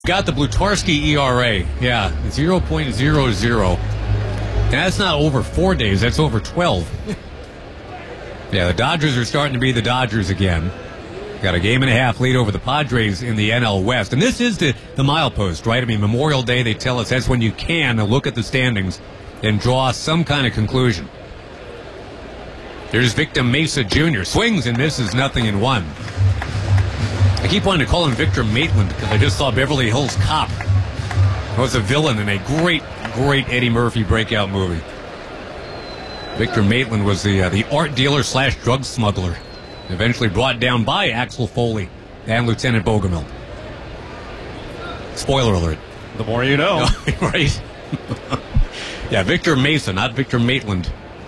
Got the Blutarski ERA. Yeah, 0.00. And that's not over 4 days. That's over 12. Yeah, the Dodgers are starting to be the Dodgers again. Got a game and a half lead over the Padres in the NL West. And this is the milepost, right? I mean, Memorial Day, they tell us that's when you can look at the standings and draw some kind of conclusion. There's Victor Mesa Jr. Swings and misses, 0-1. I keep wanting to call him Victor Maitland because I just saw Beverly Hills Cop. He was a villain in a great Eddie Murphy breakout movie. Victor Maitland was the art dealer / drug smuggler, eventually brought down by Axel Foley and Lieutenant Bogomil. Spoiler alert. The more you know. Right? Yeah, Victor Mesa, not Victor Maitland.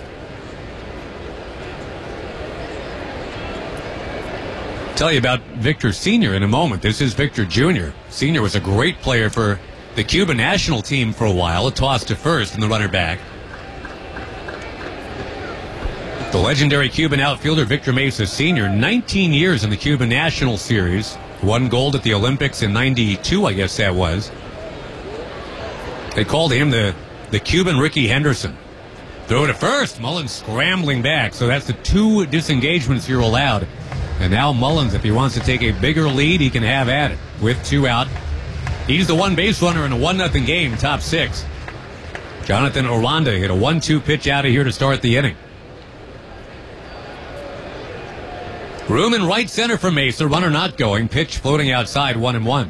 Tell you about Victor Sr. in a moment. This is Victor Jr. Sr. was a great player for the Cuban national team for a while. A toss to first and the runner back. The legendary Cuban outfielder Victor Mesa Sr., 19 years in the Cuban National Series. Won gold at the Olympics in 92, I guess that was. They called him the Cuban Ricky Henderson. Throw to first. Mullins scrambling back. So that's the 2 disengagements you're allowed. And now Mullins, if he wants to take a bigger lead, he can have at it with 2 out. He's the 1 base runner in a 1-0 game, top 6. Jonathan Aranda hit a 1-2 pitch out of here to start the inning. Room in right center for Mesa. Runner not going. Pitch floating outside, 1-1.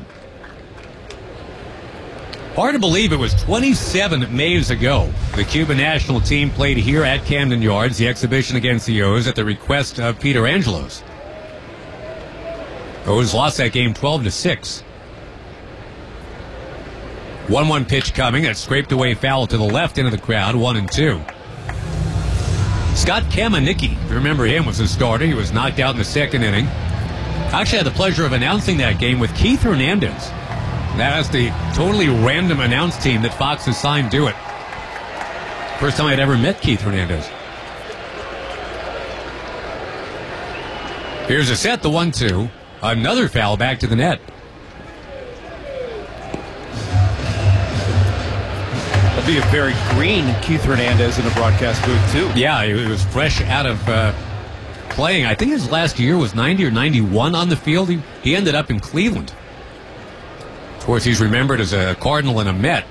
Hard to believe it was 27 Mays ago. The Cuban national team played here at Camden Yards, the exhibition against the O's at the request of Peter Angelos. O's lost that game 12-6. 1-1 pitch coming. That scraped away foul to the left into the crowd, 1-2. Scott Kamenicki, if you remember him, was the starter. He was knocked out in the second inning. I actually had the pleasure of announcing that game with Keith Hernandez. That's the totally random announce team that Fox assigned to it. First time I'd ever met Keith Hernandez. Here's a set, the 1-2. Another foul back to the net. That'd be a very green Keith Hernandez in the broadcast booth, too. Yeah, he was fresh out of playing. I think his last year was 90 or 91 on the field. He ended up in Cleveland. Of course, he's remembered as a Cardinal and a Met.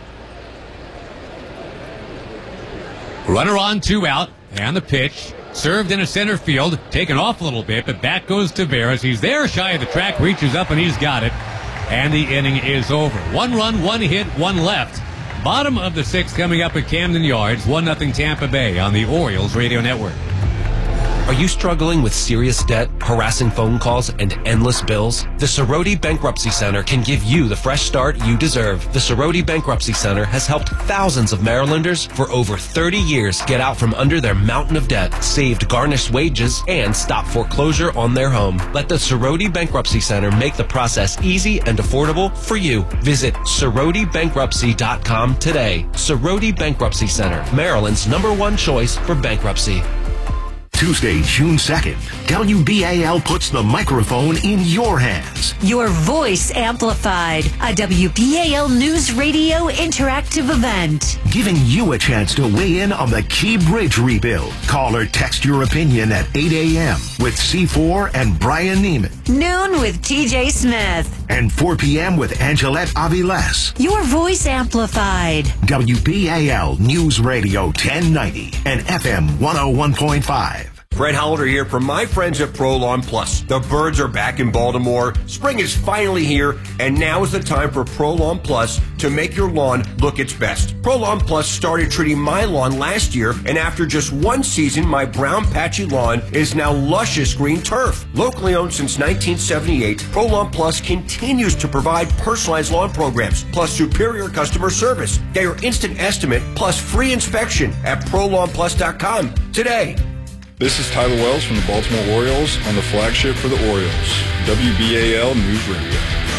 Runner on, 2 out, and the pitch. Served into center field, taken off a little bit, but back goes Taveras. He's there shy of the track, reaches up, and he's got it. And the inning is over. 1 run, 1 hit, 1 left. Bottom of the 6th coming up at Camden Yards. 1-0 Tampa Bay on the Orioles Radio Network. Are you struggling with serious debt, harassing phone calls, and endless bills? The Cerroti Bankruptcy Center can give you the fresh start you deserve. The Cerroti Bankruptcy Center has helped thousands of Marylanders for over 30 years get out from under their mountain of debt, saved garnished wages, and stopped foreclosure on their home. Let the Cerroti Bankruptcy Center make the process easy and affordable for you. Visit CerrotiBankruptcy.com today. Cerroti Bankruptcy Center, Maryland's #1 choice for bankruptcy. Tuesday, June 2nd, WBAL puts the microphone in your hands. Your voice amplified. A WBAL News Radio interactive event. Giving you a chance to weigh in on the Key Bridge rebuild. Call or text your opinion at 8 a.m. with C4 and Brian Neiman. Noon with TJ Smith. And 4 p.m. with Angelette Aviles. Your voice amplified. WBAL News Radio 1090 and FM 101.5. Fred Hollander here from my friends at Pro Lawn Plus. The birds are back in Baltimore. Spring is finally here, and now is the time for Pro Lawn Plus to make your lawn look its best. Pro Lawn Plus started treating my lawn last year, and after just 1 season, my brown patchy lawn is now luscious green turf. Locally owned since 1978, Pro Lawn Plus continues to provide personalized lawn programs, plus superior customer service. Get your instant estimate, plus free inspection at ProLawnPlus.com today. This is Tyler Wells from the Baltimore Orioles on the flagship for the Orioles, WBAL News Radio.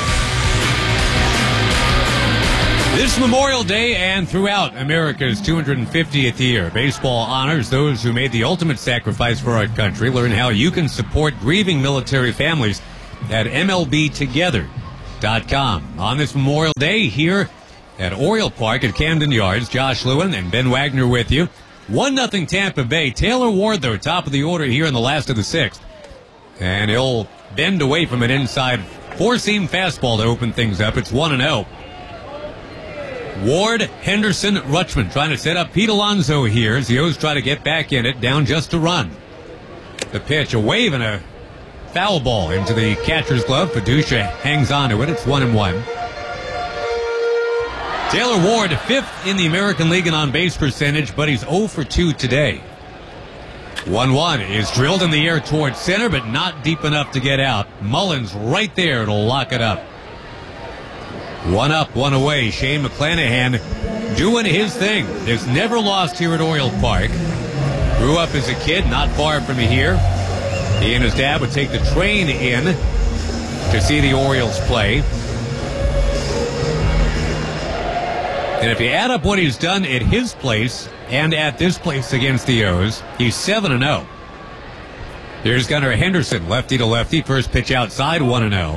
This Memorial Day and throughout America's 250th year, baseball honors those who made the ultimate sacrifice for our country. Learn how you can support grieving military families at MLBtogether.com. OilsCarWorks.com. On this Memorial Day here at Oriole Park at Camden Yards, Josh Lewin and Ben Wagner with you. 1-0 Tampa Bay. Taylor Ward, though, top of the order here in the last of the sixth. And he'll bend away from an inside four-seam fastball to open things up. It's 1-0. Ward, Henderson, Rutschman trying to set up Pete Alonso here as the O's try to get back in it, down just a run. The pitch, a wave and a foul ball into the catcher's glove. Padusha hangs on to it. It's 1-1. Taylor Ward, fifth in the American League in on-base percentage, but he's 0 for 2 today. 1-1 is drilled in the air towards center, but not deep enough to get out. Mullins right there to lock it up. 1 up, 1 away. Shane McClanahan doing his thing. Is never lost here at Oriole Park. Grew up as a kid, not far from here. He and his dad would take the train in to see the Orioles play. And if you add up what he's done at his place and at this place against the O's, he's 7-0. Here's Gunnar Henderson, lefty to lefty. First pitch outside, 1-0.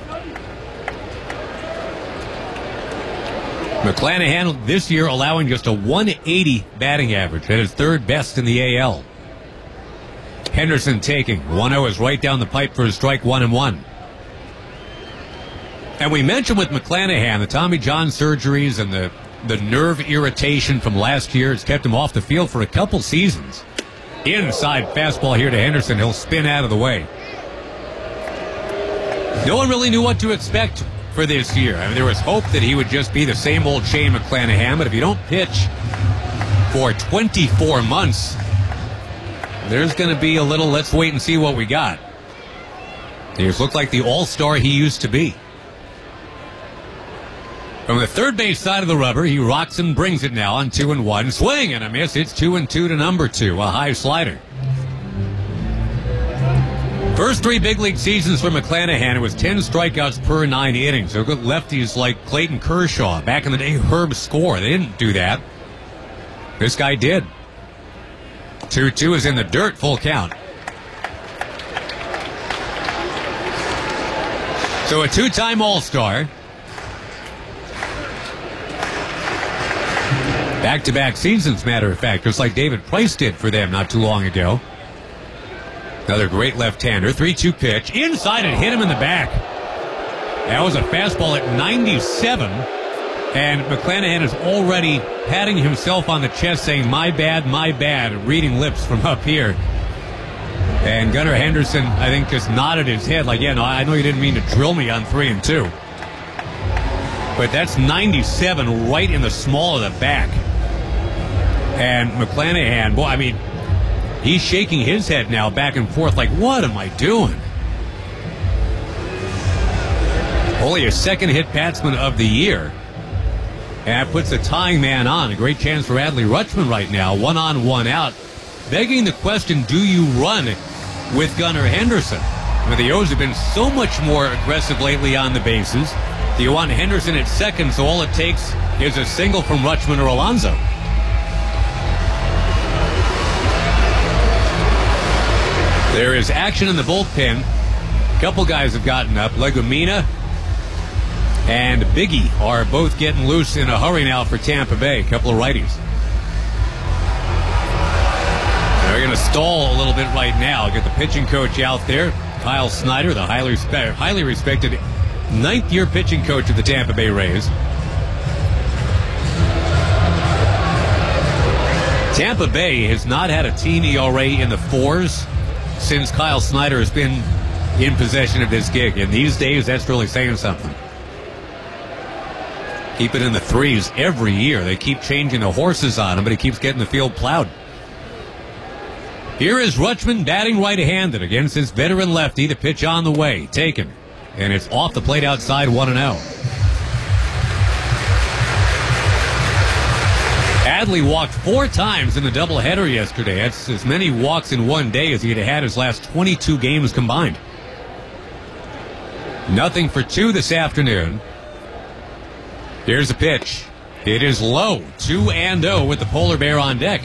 McClanahan this year allowing just a 180 batting average. That is third best in the AL. Henderson taking 1-0 is right down the pipe for a strike, 1-1. And we mentioned with McClanahan the Tommy John surgeries and the nerve irritation from last year has kept him off the field for a couple seasons. Inside fastball here to Henderson. He'll spin out of the way. No one really knew what to expect for this year. I mean, there was hope that he would just be the same old Shane McClanahan, but if you don't pitch for 24 months, there's going to be a little let's wait and see what we got. He just looked like the all-star he used to be. From the third base side of the rubber, he rocks and brings it now on 2-1. Swing and a miss. It's 2-2 to number 2, a high slider. First 3 big league seasons for McClanahan, it was 10 strikeouts per 9 innings. So good lefties like Clayton Kershaw. Back in the day, Herb Score. They didn't do that. This guy did. 2-2 is in the dirt, full count. So a 2-time All-Star. Back-to-back seasons, matter of fact, just like David Price did for them not too long ago. Another great left-hander. 3-2 pitch. Inside and hit him in the back. That was a fastball at 97. And McClanahan is already patting himself on the chest saying, my bad, reading lips from up here. And Gunnar Henderson, I think, just nodded his head like, yeah, no, I know you didn't mean to drill me on 3-2. But that's 97 right in the small of the back. And McClanahan, boy, I mean, he's shaking his head now back and forth like, what am I doing? Only a second hit batsman of the year. And that puts the tying man on. A great chance for Adley Rutschman right now. 1 on, 1 out. Begging the question, do you run with Gunnar Henderson? I mean, the O's have been so much more aggressive lately on the bases. Do you want Henderson at second, so all it takes is a single from Rutschman or Alonso? There is action in the bullpen. A couple guys have gotten up. Legumina and Biggie are both getting loose in a hurry now for Tampa Bay. A couple of righties. They're going to stall a little bit right now. Get the pitching coach out there. Kyle Snyder, the highly respected ninth-year pitching coach of the Tampa Bay Rays. Tampa Bay has not had a team ERA in the 4s since Kyle Snyder has been in possession of this gig. And these days, that's really saying something. Keep it in the 3s every year. They keep changing the horses on him, but he keeps getting the field plowed. Here is Rutschman batting right-handed against his veteran lefty. The pitch on the way. Taken. And it's off the plate outside, 1-0. Adley walked 4 times in the doubleheader yesterday. That's as many walks in one day as he had his last 22 games combined. 0 for 2 this afternoon. Here's the pitch. It is low. 2-0 with the polar bear on deck.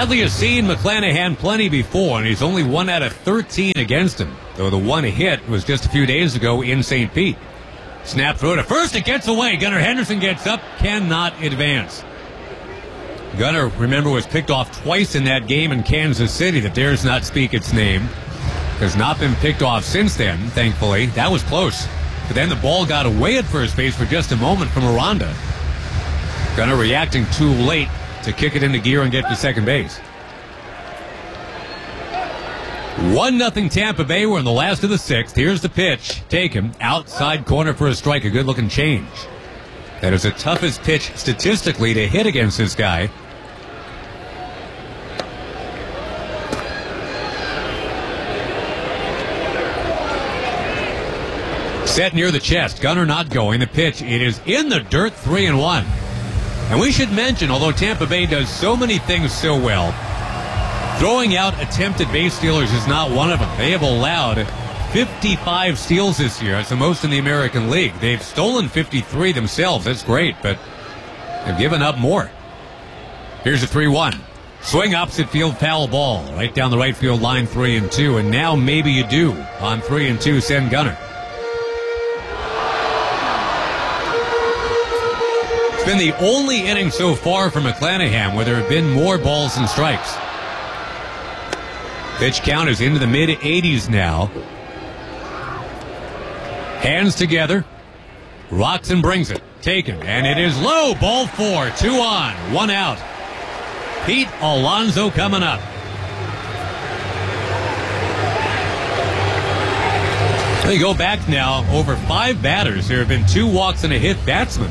Bradley has seen McClanahan plenty before, and he's only 1 out of 13 against him, though the one hit was just a few days ago in St. Pete. Snap throw to first, it gets away. Gunnar Henderson gets up, cannot advance. Gunnar, remember, was picked off twice in that game in Kansas City that dares not speak its name. Has not been picked off since then, thankfully. That was close. But then the ball got away at first base for just a moment from Aranda. Gunnar reacting too late to kick it into gear and get to second base. 1-0 Tampa Bay. We're in the last of the sixth. Here's the pitch. Taken. Outside corner for a strike. A good-looking change. That is the toughest pitch statistically to hit against this guy. Set near the chest. Gunnar not going. The pitch. It is in the dirt. 3-1. And we should mention, although Tampa Bay does so many things so well, throwing out attempted base stealers is not one of them. They have allowed 55 steals this year. That's the most in the American League. They've stolen 53 themselves. That's great, but they've given up more. Here's a 3-1. Swing opposite field, foul ball. Right down the right field line, 3-2. And now maybe you do. On 3-2, send Gunnar. It's been the only inning so far for McClanahan where there have been more balls than strikes. Pitch count is into the mid-80s now. Hands together. Rocks and brings it. Taken. And it is low. Ball 4. 2 on. 1 out. Pete Alonso coming up. They go back now over 5 batters. There have been 2 walks and a hit batsman.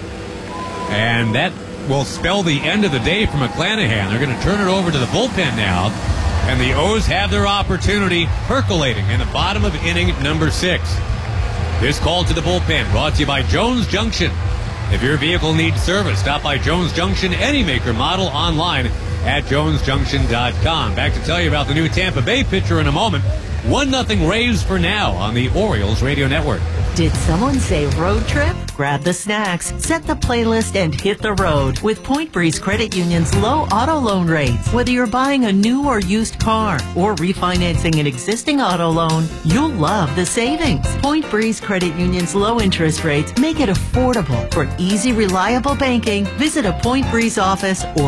And that will spell the end of the day for McClanahan. They're going to turn it over to the bullpen now. And the O's have their opportunity percolating in the bottom of inning number 6. This call to the bullpen brought to you by Jones Junction. If your vehicle needs service, stop by Jones Junction, any maker model, online at jonesjunction.com. Back to tell you about the new Tampa Bay pitcher in a moment. 1-0 Rays for now on the Orioles Radio Network. Did someone say road trip? Grab the snacks, set the playlist, and hit the road with Point Breeze Credit Union's low auto loan rates. Whether you're buying a new or used car or refinancing an existing auto loan, you'll love the savings. Point Breeze Credit Union's low interest rates make it affordable. For easy, reliable banking, visit a Point Breeze office or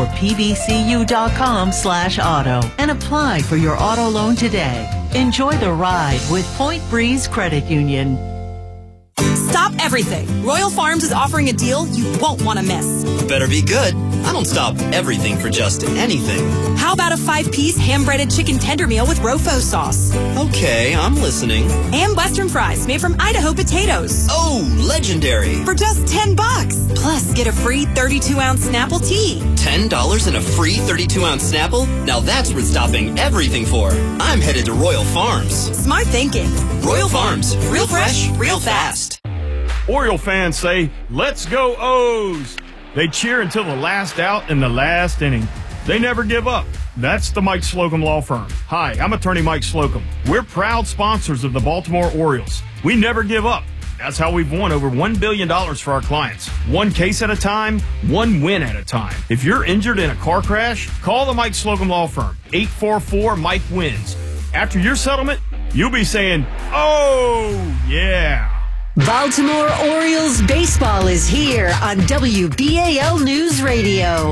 pbcu.com/auto and apply for your auto loan today. Enjoy the ride with Point Breeze Credit Union. Stop everything. Royal Farms is offering a deal you won't want to miss. Better be good. I don't stop everything for just anything. How about a 5-piece ham-breaded chicken tender meal with Rofo sauce? Okay, I'm listening. And Western fries made from Idaho potatoes. Oh, legendary. For just $10. Plus, get a free 32-ounce Snapple tea. $10 and a free 32-ounce Snapple? Now that's worth stopping everything for. I'm headed to Royal Farms. Smart thinking. Royal Farms. Real fresh, real fast. Oriole fans say, "Let's go O's." They cheer until the last out in the last inning. They never give up. That's the Mike Slocum Law Firm. Hi, I'm attorney Mike Slocum. We're proud sponsors of the Baltimore Orioles. We never give up. That's how we've won over $1 billion for our clients. One case at a time, one win at a time. If you're injured in a car crash, call the Mike Slocum Law Firm. 844-MIKE-WINS. After your settlement, you'll be saying, "Oh, yeah." Baltimore Orioles baseball is here on WBAL News Radio.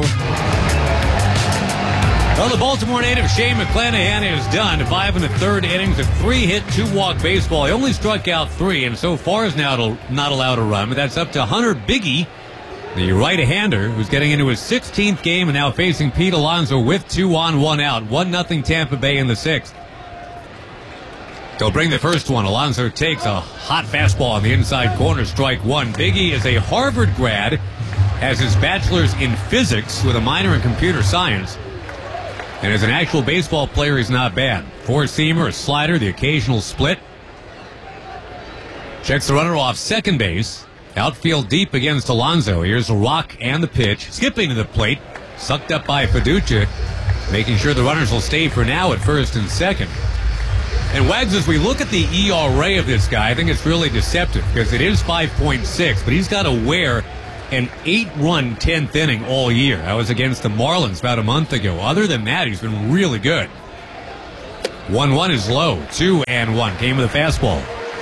Well, the Baltimore native Shane McClanahan is done. 5 1/3 innings of 3-hit, 2-walk baseball. He only struck out 3 and so far is now not allowed a run. But that's up to Hunter Biggie, the right-hander, who's getting into his 16th game and now facing Pete Alonso with 2 on, 1 out. 1-0 Tampa Bay in the 6th. They'll bring the first one. Alonso takes a hot fastball on the inside corner, strike 1. Biggie is a Harvard grad, has his bachelor's in physics with a minor in computer science. And as an actual baseball player, he's not bad. 4-seamer, a slider, the occasional split. Checks the runner off second base. Outfield deep against Alonso. Here's the rock and the pitch. Skipping to the plate. Sucked up by Fiducia. Making sure the runners will stay for now at first and second. And Wags, as we look at the ERA of this guy, I think it's really deceptive because it is 5.6, but he's got to wear an 8-run 10th inning all year. That was against the Marlins about a month ago. Other than that, he's been really good. 1-1 is low. 2-1 came with a fastball.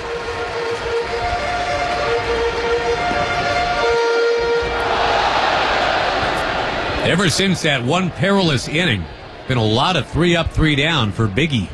Ever since that one perilous inning, been a lot of 3 up, 3 down for Biggie.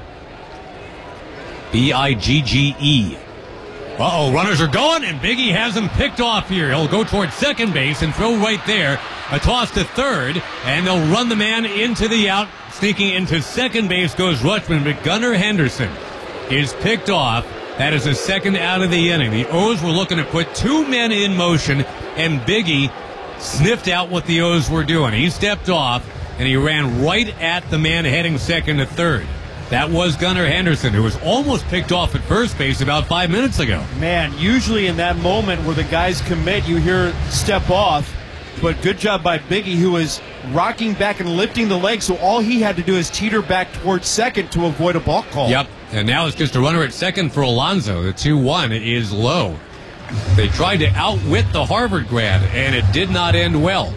Bigge. Uh-oh, runners are going, and Biggie has him picked off here. He'll go towards second base and throw right there. A toss to third, and they'll run the man into the out. Sneaking into second base goes Rutschman, but Gunnar Henderson is picked off. That is the second out of the inning. The O's were looking to put 2 men in motion, and Biggie sniffed out what the O's were doing. He stepped off, and he ran right at the man heading second to third. That was Gunnar Henderson, who was almost picked off at first base about 5 minutes ago. Man, usually in that moment where the guys commit, you hear step off. But good job by Biggie, who was rocking back and lifting the leg, so all he had to do is teeter back towards second to avoid a balk call. Yep, and now it's just a runner at second for Alonso. The 2-1 is low. They tried to outwit the Harvard grad, and it did not end well.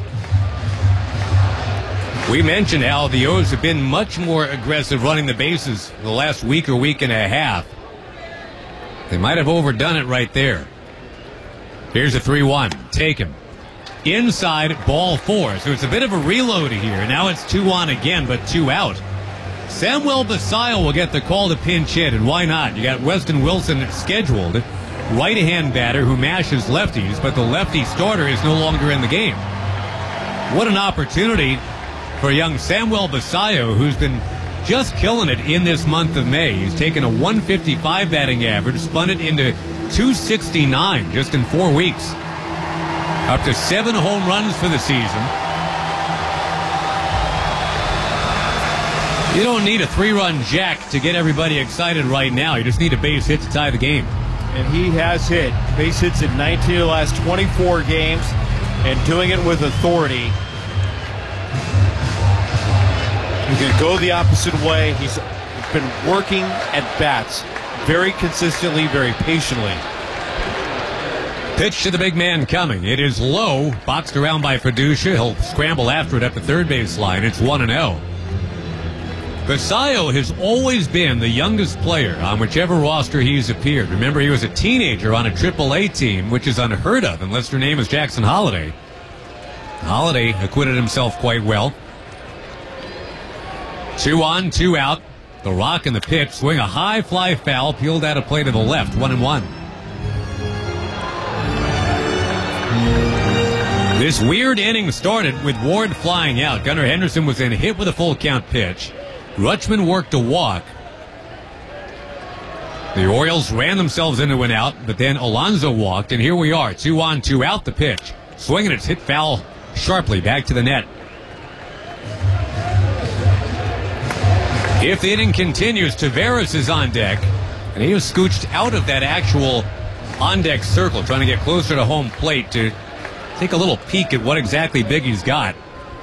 We mentioned how the O's have been much more aggressive running the bases the last week or week and a half. They might have overdone it right there. Here's a 3-1. Take him. Inside, ball 4. So it's a bit of a reload here. Now it's 2-on again, but 2 out. Samuel Basallo will get the call to pinch hit, and why not? You got Weston Wilson scheduled. Right-hand batter who mashes lefties, but the lefty starter is no longer in the game. What an opportunity for young Samuel Basallo, who's been just killing it in this month of May. He's taken a 155 batting average, spun it into 269 just in 4 weeks. Up to 7 home runs for the season. You don't need a 3-run jack to get everybody excited right now. You just need a base hit to tie the game. And he has hit base hits in 19 of the last 24 games and doing it with authority. He's going to go the opposite way. He's been working at bats very consistently, very patiently. Pitch to the big man coming. It is low, boxed around by Fiducia. He'll scramble after it up the third base line. It's 1-0. Basallo has always been the youngest player on whichever roster he's appeared. Remember, he was a teenager on a AAA team, which is unheard of unless their name is Jackson Holliday. Holliday acquitted himself quite well. 2 on, 2 out. The Rock in the pitch. Swing a high fly foul. Peeled out of play to the left. 1-1. This weird inning started with Ward flying out. Gunnar Henderson was in hit with a full count pitch. Rutschman worked a walk. The Orioles ran themselves into an out, but then Alonso walked, and here we are. 2 on, 2 out the pitch. Swinging, it's hit foul sharply back to the net. If the inning continues, Taveras is on deck, and he was scooched out of that actual on-deck circle, trying to get closer to home plate to take a little peek at what exactly Biggie's got.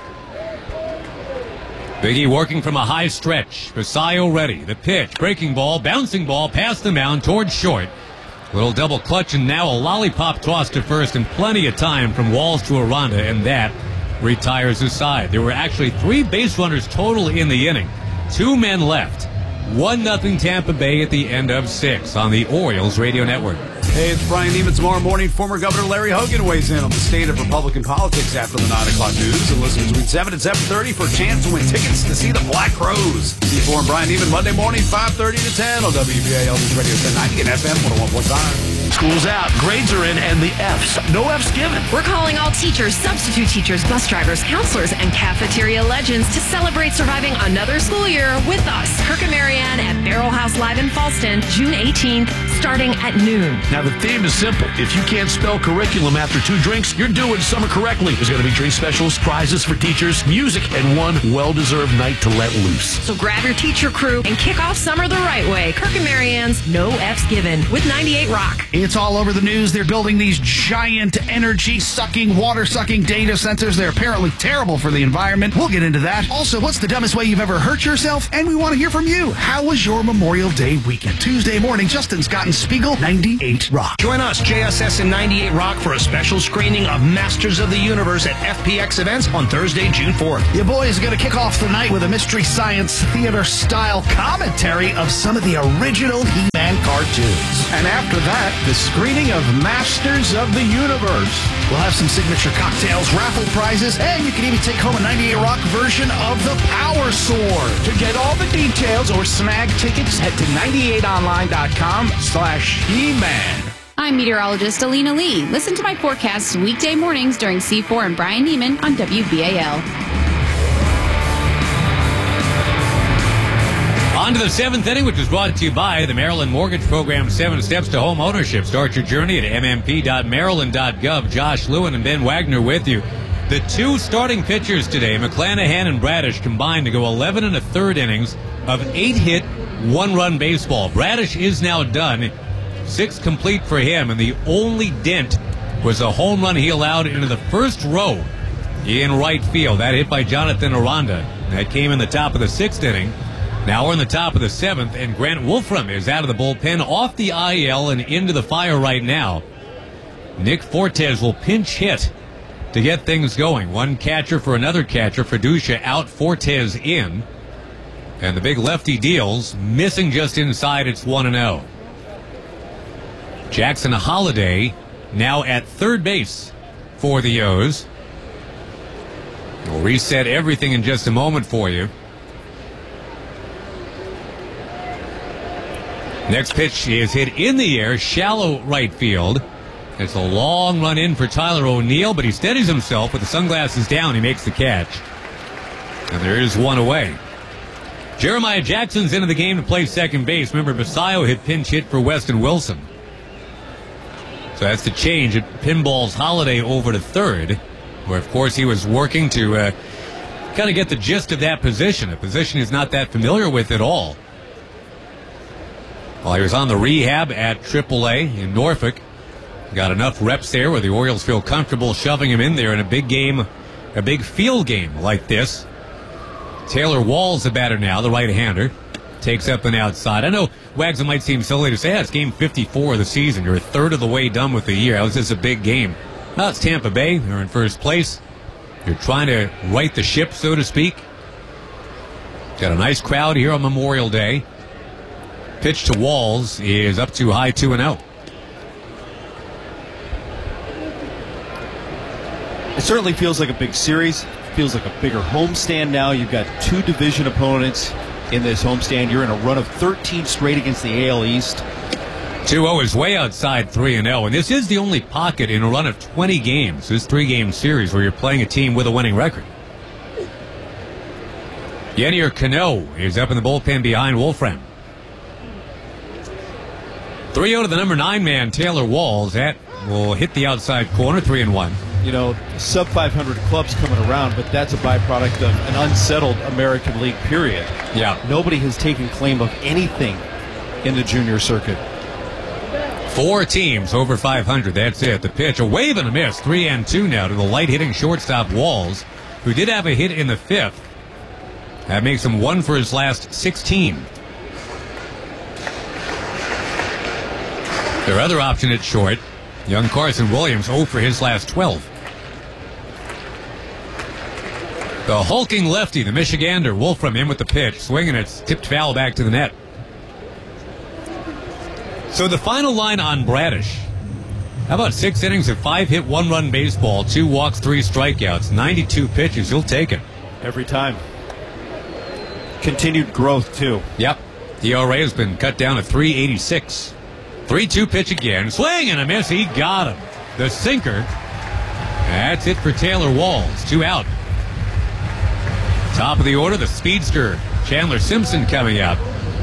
Biggie working from a high stretch. Basallo ready. The pitch. Breaking ball. Bouncing ball past the mound towards short. Little double clutch, and now a lollipop toss to first, and plenty of time from Walls to Aranda, and that retires his side. There were actually 3 base runners total in the inning. 2 men left. 1-0 Tampa Bay at the end of 6 on the Orioles Radio Network. Hey, it's Brian Neiman. Tomorrow morning, former Governor Larry Hogan weighs in on the state of Republican politics after the 9 o'clock news. And listen between 7 and 7:30 for a chance to win tickets to see the Black Crowes. C4 and Brian Neiman, Monday morning, 5:30 to 10 on WBAL News Radio 1090 and FM 101.5. School's out, grades are in, and the F's. No F's given. We're calling all teachers, substitute teachers, bus drivers, counselors, and cafeteria legends to celebrate surviving another school year with us. Kirk and Marianne at Barrel House Live in Falston, June 18th, starting at noon. Now, the theme is simple. If you can't spell curriculum after 2 drinks, you're doing summer correctly. There's going to be drink specials, prizes for teachers, music, and one well-deserved night to let loose. So grab your teacher crew and kick off summer the right way. Kirk and Marianne's No F's Given with 98 Rock. It's all over the news. They're building these giant energy-sucking, water-sucking data centers. They're apparently terrible for the environment. We'll get into that. Also, what's the dumbest way you've ever hurt yourself? And we want to hear from you. How was your Memorial Day weekend? Tuesday morning, Justin Scott and Spiegel 98 Rock. Join us, JSS and 98 Rock, for a special screening of Masters of the Universe at FPX Events on Thursday, June 4th. Your boys are going to kick off the night with a Mystery Science Theater-style commentary of some of the original He-Man cartoons. And after that, the screening of Masters of the Universe. We'll have some signature cocktails, raffle prizes, and you can even take home a 98 Rock version of the Power Sword. To get all the details or snag tickets, head to 98online.com/He-Man. I'm meteorologist Alina Lee. Listen to my forecasts weekday mornings during C4 and Brian Neiman on WBAL. On to the seventh inning, which is brought to you by the Maryland Mortgage Program, 7 Steps to Home Ownership. Start your journey at mmp.maryland.gov. Josh Lewin and Ben Wagner with you. The two starting pitchers today, McClanahan and Bradish, combined to go 11 1/3 innings of 8-hit, 1-run baseball. Bradish is now done. 6 complete for him, and the only dent was a home run he allowed into the first row in right field. That hit by Jonathan Aranda. That came in the top of the 6th inning. Now we're in the top of the 7th, and Grant Wolfram is out of the bullpen, off the IL and into the fire right now. Nick Fortes will pinch hit to get things going. One catcher for another catcher. Freducia out, Fortes in. And the big lefty deals, missing just inside. It's 1-0. Jackson Holiday now at third base for the O's. We'll reset everything in just a moment for you. Next pitch is hit in the air, shallow right field. It's a long run in for Tyler O'Neill, but he steadies himself with the sunglasses down. He makes the catch. And there is one away. Jeremiah Jackson's into the game to play second base. Remember, Basayo hit pinch hit for Weston Wilson. So that's the change. It pinballs Holiday over to third, where, of course, he was working to kind of get the gist of that position, a position he's not that familiar with at all. While he was on the rehab at AAA in Norfolk, got enough reps there where the Orioles feel comfortable shoving him in there in a big game, a big field game like this. Taylor Wall's the batter now, the right-hander. Takes up and outside. I know, Wags, it might seem silly to say, it's game 54 of the season. You're a third of the way done with the year. How is this a big game? Well, it's Tampa Bay. They're in first place. You're trying to right the ship, so to speak. Got a nice crowd here on Memorial Day. Pitch to Walls is up too high, 2-0. It certainly feels like a big series. It feels like a bigger homestand now. You've got 2 division opponents in this homestand. You're in a run of 13 straight against the AL East. 2-0 is way outside 3-0, and this is the only pocket in a run of 20 games, this 3-game series, where you're playing a team with a winning record. Yennier Cano is up in the bullpen behind Wolfram. 3-0 to the number 9 man, Taylor Walls. That will hit the outside corner, 3-1. You know, sub 500 clubs coming around, but that's a byproduct of an unsettled American League period. Yeah. Nobody has taken claim of anything in the junior circuit. 4 teams over 500. That's it. The pitch, a wave and a miss. 3-2 now to the light-hitting shortstop Walls, who did have a hit in the 5th. That makes him 1 for his last 16. Their other option at short, young Carson Williams, 0 for his last 12. The hulking lefty, the Michigander, Wolfram in with the pitch. Swinging, it's tipped foul back to the net. So the final line on Bradish. How about 6 innings of 5-hit, 1-run baseball, 2 walks, 3 strikeouts, 92 pitches. You'll take it. Every time. Continued growth, too. Yep. The ERA has been cut down to 3.86. 3-2 pitch again. Swing and a miss. He got him. The sinker. That's it for Taylor Walls. 2 out. Top of the order, the speedster, Chandler Simpson, coming up.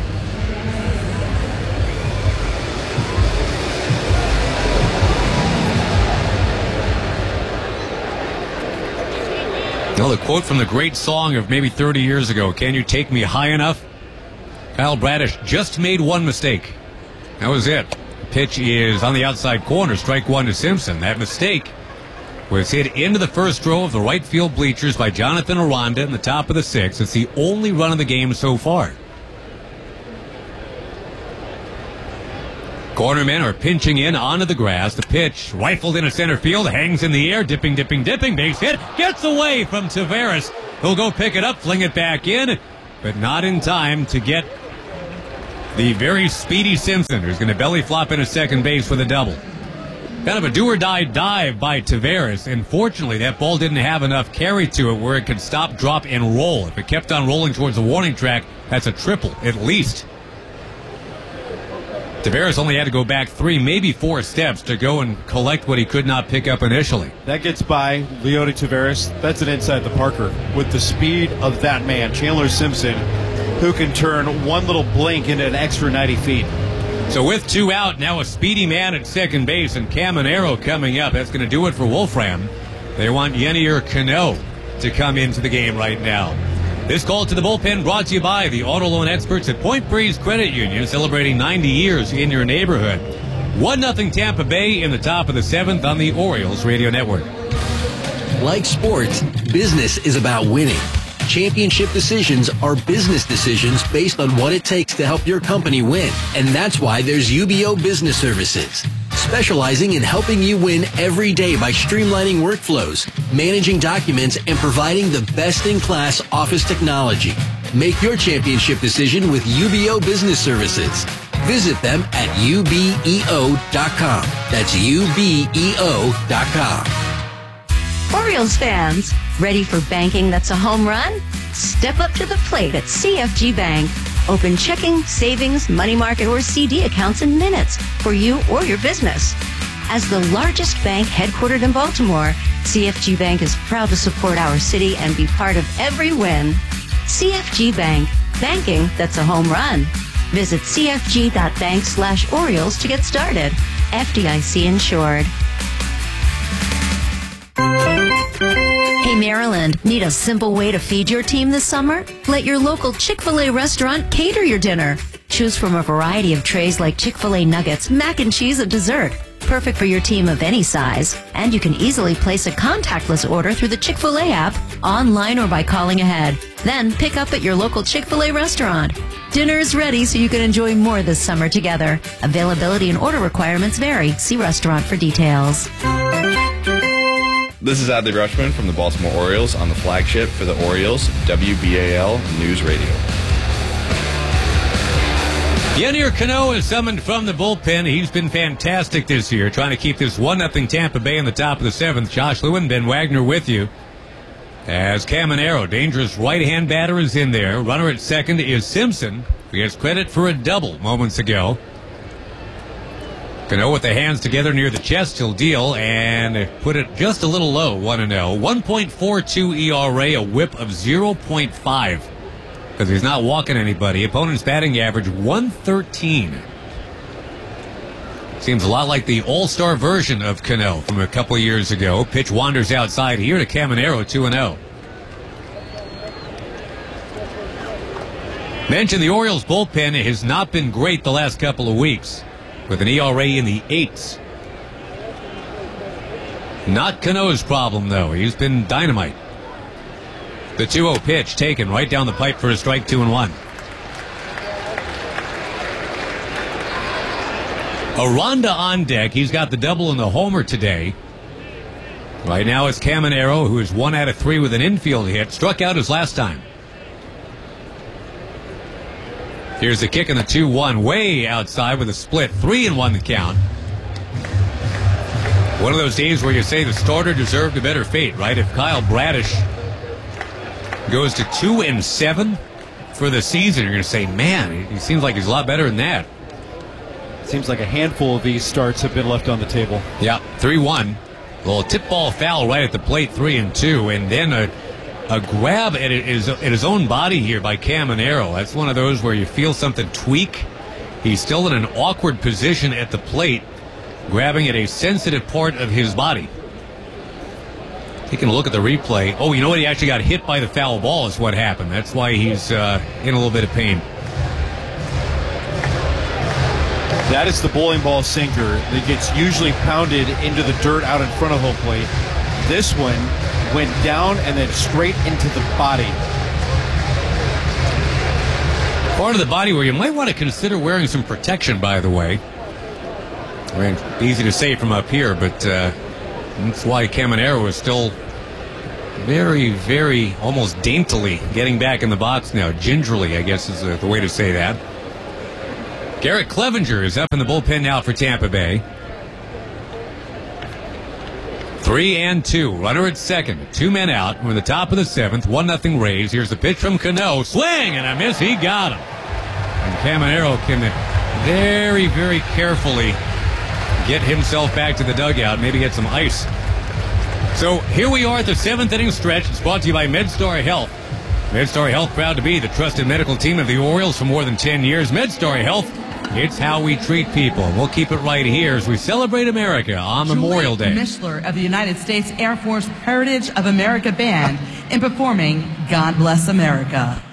Well, the quote from the great song of maybe 30 years ago, "Can you take me high enough?" Kyle Bradish just made one mistake. That was it. The pitch is on the outside corner, strike 1 to Simpson. That mistake was hit into the first row of the right field bleachers by Jonathan Aranda in the top of the 6th. It's the only run of the game so far. Cornermen are pinching in onto the grass. The pitch rifled into center field, hangs in the air, dipping, base hit, gets away from Taveras. He'll go pick it up, fling it back in, but not in time to get the very speedy Simpson, who's going to belly flop into second base with a double. Kind of a do-or-die dive by Taveras. Unfortunately, that ball didn't have enough carry to it where it could stop, drop, and roll. If it kept on rolling towards the warning track, that's a triple, at least. Taveras only had to go back 3, maybe 4 steps to go and collect what he could not pick up initially. That gets by Leody Taveras. That's an inside the Parker. With the speed of that man, Chandler Simpson, who can turn one little blink into an extra 90 feet. So with 2 out, now a speedy man at second base, and Caminero coming up. That's going to do it for Wolfram. They want Yennier Cano to come into the game right now. This call to the bullpen brought to you by the auto loan experts at Point Breeze Credit Union, celebrating 90 years in your neighborhood. 1-0 Tampa Bay in the top of the 7th on the Orioles Radio Network. Like sports, business is about winning. Championship decisions are business decisions based on what it takes to help your company win. And that's why there's UBO Business Services, specializing in helping you win every day by streamlining workflows, managing documents, and providing the best-in-class office technology. Make your championship decision with UBO Business Services. Visit them at ubeo.com. That's ubeo.com. Orioles fans, ready for banking that's a home run? Step up to the plate at CFG Bank. Open checking, savings, money market, or CD accounts in minutes for you or your business. As the largest bank headquartered in Baltimore, CFG Bank is proud to support our city and be part of every win. CFG Bank, banking that's a home run. Visit cfg.bank/Orioles to get started. FDIC insured. Hey Maryland, need a simple way to feed your team this summer? Let your local Chick-fil-A restaurant cater your dinner. Choose from a variety of trays like Chick-fil-A nuggets, mac and cheese, and dessert. Perfect for your team of any size. And you can easily place a contactless order through the Chick-fil-A app, online or by calling ahead. Then pick up at your local Chick-fil-A restaurant. Dinner is ready so you can enjoy more this summer together. Availability and order requirements vary. See restaurant for details. This is Adley Rushman from the Baltimore Orioles on the flagship for the Orioles, WBAL News Radio. Yennier Cano is summoned from the bullpen. He's been fantastic this year, trying to keep this 1-0 Tampa Bay in the top of the 7th. Josh Lewin, Ben Wagner with you. As Caminero, dangerous right-hand batter, is in there. Runner at second is Simpson, who gets credit for a double moments ago. Cano with the hands together near the chest, he'll deal and put it just a little low, 1-0. 1.42 ERA, a whip of 0.5 because he's not walking anybody. Opponent's batting average, 113. Seems a lot like the all-star version of Cano from a couple years ago. Pitch wanders outside here to Caminero, 2-0. Mentioned the Orioles bullpen has not been great the last couple of weeks, with an ERA in the 8s. Not Cano's problem, though. He's been dynamite. The 2-0 pitch taken right down the pipe for a strike, 2-1. Aranda on deck. He's got the double and the homer today. Right now it's Caminero, who is 1 out of 3 with an infield hit. Struck out his last time. Here's the kick in the 2-1, way outside with a split. 3-1 the count. One of those days where you say the starter deserved a better fate, right? If Kyle Bradish goes to 2-7 for the season, you're going to say, man, he seems like he's a lot better than that. Seems like a handful of these starts have been left on the table. Yeah, 3-1. A little tip ball foul right at the plate, 3-2, and then a grab at his own body here by Caminero. That's one of those where you feel something tweak. He's still in an awkward position at the plate, grabbing at a sensitive part of his body. Taking a look at the replay. Oh, you know what? He actually got hit by the foul ball is what happened. That's why he's in a little bit of pain. That is the bowling ball sinker that gets usually pounded into the dirt out in front of home plate. This one went down and then straight into the body. Part of the body where you might want to consider wearing some protection, by the way. I mean, easy to say from up here, but that's why Caminero is still very, very, almost daintily getting back in the box now. Gingerly, I guess, is the way to say that. Garrett Clevenger is up in the bullpen now for Tampa Bay. 3-2. Runner at second. 2 men out. We're in the top of the 7th. 1-0 Rays. Here's the pitch from Cano. Swing and a miss. He got him. And Caminero can very, very carefully get himself back to the dugout. Maybe get some ice. So here we are at the 7th inning stretch. It's brought to you by MedStar Health. MedStar Health, proud to be the trusted medical team of the Orioles for more than 10 years. MedStar Health, it's how we treat people. We'll keep it right here as we celebrate America on Memorial Day. Mishler of the United States Air Force Heritage of America Band in performing God Bless America.